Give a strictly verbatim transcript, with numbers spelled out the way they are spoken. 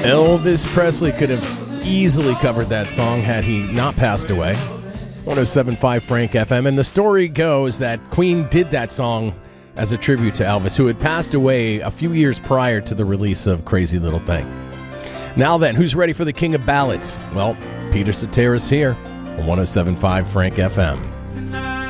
Elvis Presley could have easily covered that song had he not passed away. one oh seven point five Frank F M. And the story goes that Queen did that song as a tribute to Elvis, who had passed away a few years prior to the release of Crazy Little Thing. Now then, who's ready for the King of Ballads? Well, Peter Cetera's here on one oh seven point five Frank F M.